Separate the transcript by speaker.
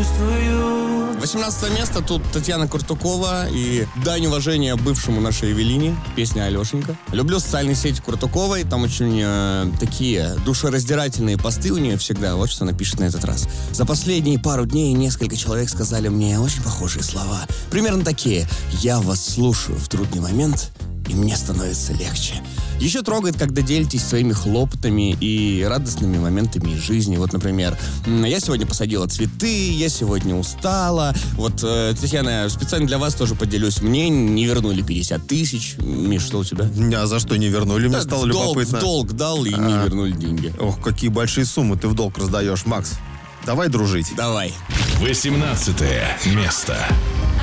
Speaker 1: чувствую.
Speaker 2: 18 место тут Татьяна Куртукова и дань уважения бывшему нашей Эвелине, песня «Алешенька». Люблю социальные сети Куртуковой, там очень такие душераздирательные посты у нее всегда. Вот что она пишет на этот раз. За последние пару дней несколько человек сказали мне очень похожие слова. Примерно такие: «Я вас слушаю в трудный момент, и мне становится легче». Еще трогает, когда делитесь своими хлопотами и радостными моментами из жизни. Вот, например, я сегодня посадила цветы, я сегодня устала. Вот, Татьяна, специально для вас тоже поделюсь. Мне не вернули 50 тысяч. Миш, что у тебя?
Speaker 3: А за что не вернули? Мне стало любопытно.
Speaker 2: В долг дал и не вернули деньги.
Speaker 3: Ох, какие большие суммы ты в долг раздаешь, Макс. Давай дружить.
Speaker 2: Давай.
Speaker 4: 18 место.